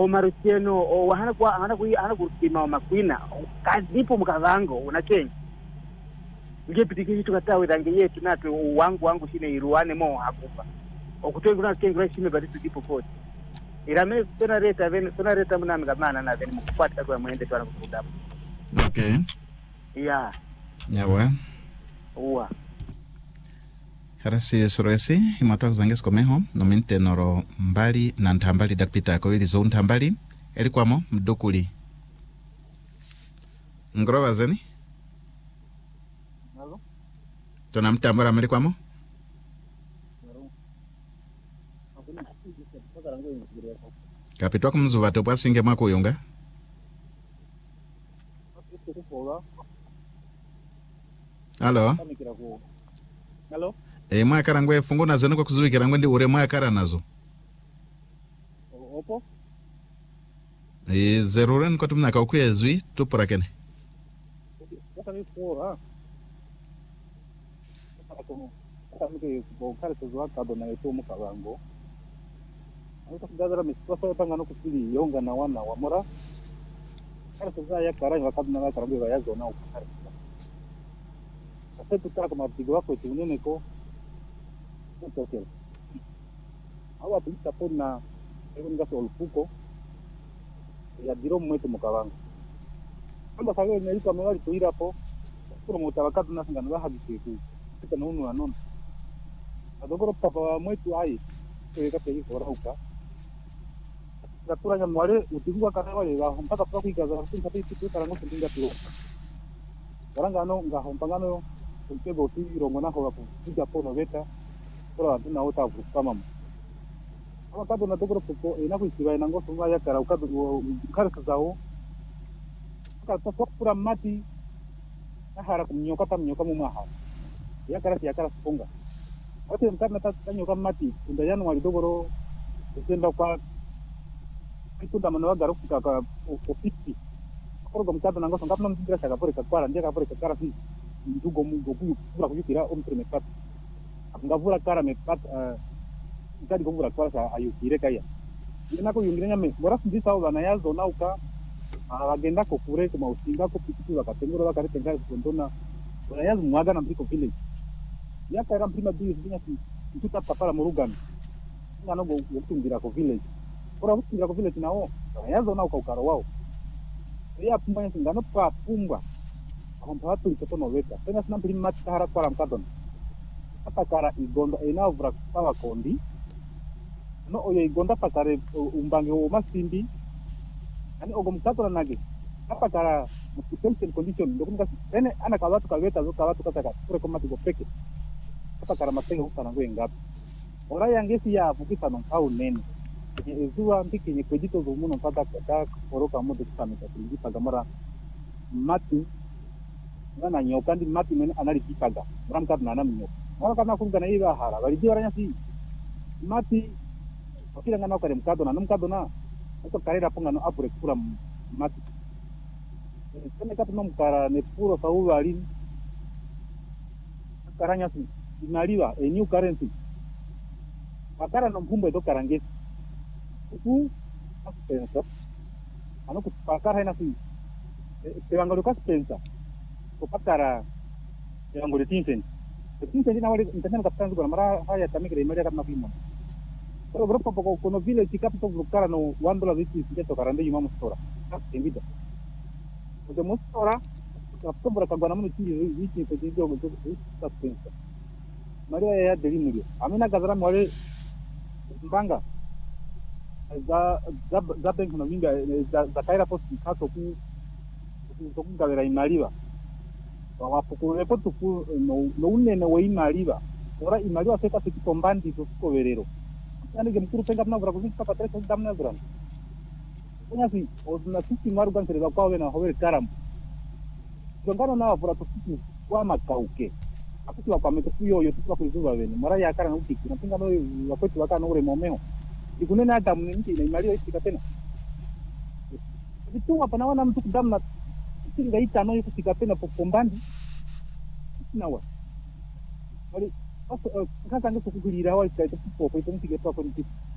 o marucheno o hana kurima makwina kadipo mukavango unakenya ngepitiki tukatawe range yetu nape wangu shine iruane mo hakupa okutoyi kuna kengra shime baditu tipo kodi irame tona reta muna ngamana na veni mukupata kwa mwende twana kudabu. Okay. Yeah. Yawa. Uwa. Harasi soroesi imatwa kuzanges komeho nominte noro mbali na ntambali dakpita ko ili zo ntambali elikwamo mdukuli. Ngorowa zeni? Nalo. Tona mtambara melikwamo? Kapitwa kumzuva topwa singe mwako yunga? Halo? Halo? Mwaya karangwe fungu na zenu kwa kuzuwi kirangwe ndi ure mwaya kara nazo? Opo? Zeruren kwa tumna kaukuya zui tupura kene? Kata ni fora. Kata mke bokare tuzwa kado na yetu mukavango. Nika kudadara misipasa yatanga no kusili yonga na wana wamora. Kare tuzwa ya karani wakadu na karangwe wa yazo na ukare. Kase tutaka martigo wako tunene ko. Okay. Awa tulita pona nga solfuko ya diro mwetu mukavango. Amba sawe ne ika mewali tuira po. Kuro mutabakatu nasinga nwa habiteku. Kita nunu anon. Adogoro papa mwetu ai. Kweka peyi forauka. Katura mwale utigwa kanawa le mpaka kwa kuikaza kunta pitu karango singa tuo. Karanga no nga hompangano kuntego tiro ngona ho hapo. Kuja po noveta. Kura tuna ota kama ama kado na dogoro poko inakuisiba inango sunga ya kara ukado karaka zao ka tofura mati na hara kumnyoka mu maha ya kara sunga wote mtana tanyoka mati unda yanu wali dogoro usenda kwa kitunda mano garo ka ofisi koro mtado nango sunga pano mtira chaka pore kwa ndia ka pore kara si ndugo mungo kura kujira omtreme pat ngavura kara me pat kadi kuvura kwasa ayukire kaya ina ko yungirenya me bora sindisa ubana yazo nauka agenda ko kure ko mausinga ko pikitu bakatengura bakaretenga kondona bora yazo mwaga na mpiko village ya kara prima bii zinya tuta papala murugano ngano go gutungira ko village bora gutungira ko village nao yazo nauka ukaro wao ya pumbanya ngano pa pumba ampa hatu itono weka tena sina prima matara kwa mkadon hata kara igondo ina vura kwa kondi no oye igonda pakare umbange o masindi ani ogo mtato nage hapa kara mutempel condition ndokunga ene ana kawatu kaweta zo kawatu kataka kure koma tigo peke hapa kara matenge hukana ngwe ngapi ora yangesi ya bukita no au nene ezuwa mbiki ni kwedito zo muno mpaka kata koroka moto kusamika kulipa gamara mati ngana nyoka ndi mati mena anali kitaga ramka na nyoka ora kana kunga na iba hara bali dioranya si mati okila ngana kare mkado na ito karera ponga no apure kura mati kene katu no mkara ne puro sauva alini karanya si inaliwa a new currency makara no mpumbo edo karangesi ku aspensa ano ku pakara ina si tewangalo ka spensa ko pakara tewangalo tinsen na wale intendendo kapitanzu kwa mara haya tamikire imeria kama pimo pero grupo poco kono vile tikapo blokara no $1 viti siketo karande yuma mustora invita porque mustora kapo bora kangwana mu tiri viti ko digo go suspense maria ya delimurio amina gazara mwale mbanga za bank no vinga za kaira post kato ku gavera imaliva wapukule potuku no unene we imaliva ora imaliva seka sikitombandi tukoverero yani gemkuru penga na brago vista patre ko damna dran nya si na sisi maru gan sereba kwa wena hover karam ngano na vura to sisi kwa makauke akuti wa kwa metu yo tuwa kuzuba wena mara ya kara na utiki na pinga no wakati wakana ure momeo ikunena damu nti na imaliva isikatena vitu hapa naona mtu kudamna singa itano yuko sikatena pokombandi nawa wali kaka ndio kukugulira wa ikaita popo ito mtige pa kwa